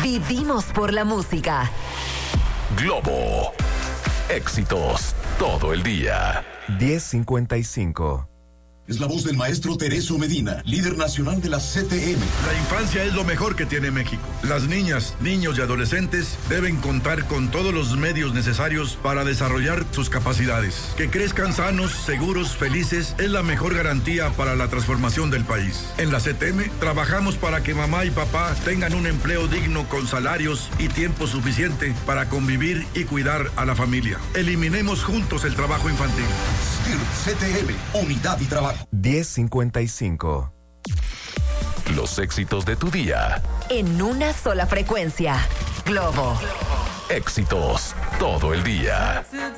Vivimos por la música. Globo. Éxitos todo el día. 10:55. Es la voz del maestro Tereso Medina, líder nacional de la CTM. La infancia es lo mejor que tiene México. Las niñas, niños y adolescentes deben contar con todos los medios necesarios para desarrollar sus capacidades. Que crezcan sanos, seguros, felices es la mejor garantía para la transformación del país. En la CTM trabajamos para que mamá y papá tengan un empleo digno con salarios y tiempo suficiente para convivir y cuidar a la familia. Eliminemos juntos el trabajo infantil. CTM, unidad y trabajo. 10:55. Los éxitos de tu día. En una sola frecuencia. Globo. Éxitos todo el día.